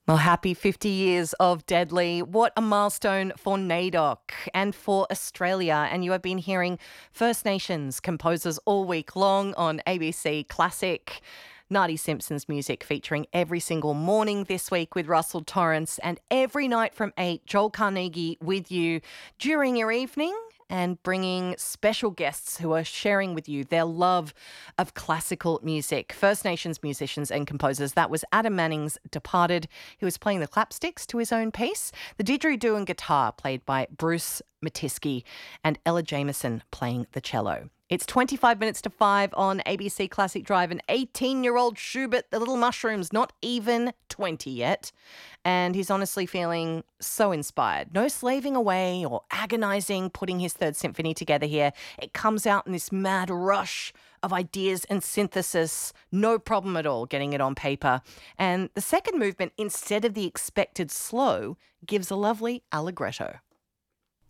Well, happy 50 years of Deadly. What a milestone for NAIDOC and for Australia. And you have been hearing First Nations composers all week long on ABC Classic. Nardi Simpson's music featuring every single morning this week with Russell Torrance, and every night from 8, Joel Carnegie with you during your evening and bringing special guests who are sharing with you their love of classical music. First Nations musicians and composers. That was Adam Manning's Departed. He was playing the clapsticks to his own piece. The didgeridoo and guitar played by Bruce Matisky, and Ella Jameson playing the cello. It's 25 minutes to 5 on ABC Classic Drive. An 18-year-old Schubert, the little mushroom's not even 20 yet. And he's honestly feeling so inspired. No slaving away or agonising putting his third symphony together here. It comes out in this mad rush of ideas and synthesis. No problem at all getting it on paper. And the second movement, instead of the expected slow, gives a lovely allegretto.